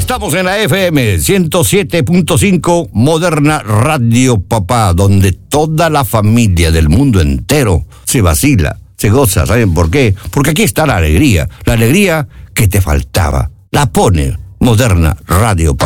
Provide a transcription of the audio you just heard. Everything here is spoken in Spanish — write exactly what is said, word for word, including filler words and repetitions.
Estamos en la F M ciento siete punto cinco, Moderna Radio Papá, donde toda la familia del mundo entero se vacila, se goza. ¿Saben por qué? Porque aquí está la alegría, la alegría que te faltaba. La pone Moderna Radio Papá.